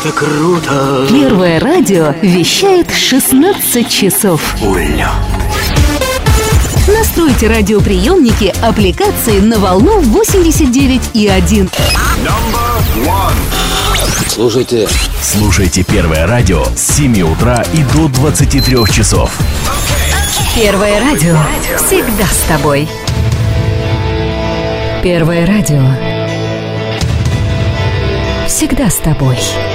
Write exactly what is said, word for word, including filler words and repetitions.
это круто! Первое радио вещает шестнадцать часов. Уля! Настройте радиоприемники аппликации на волну восемьдесят девять и один. Слушайте. Слушайте Первое радио с семи утра и до двадцати трёх часов. Первое радио всегда с тобой. Первое радио всегда с тобой.